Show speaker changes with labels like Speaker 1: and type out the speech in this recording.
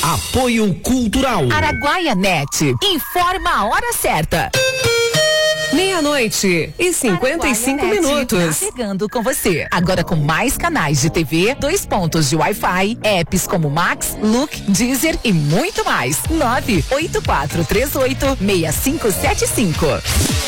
Speaker 1: Apoio Cultural.
Speaker 2: Araguaia Net. Informa a hora certa.
Speaker 3: 12:55.
Speaker 2: Navegando com você. Agora com mais canais de TV, 2 pontos de Wi-Fi, apps como Max, Look, Deezer e muito mais. 984386575.